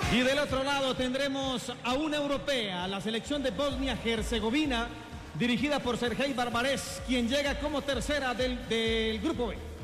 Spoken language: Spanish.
Y del otro lado tendremos a una europea, la selección de Bosnia-Herzegovina, dirigida por Sergei Barbarez, quien llega como tercera del grupo B.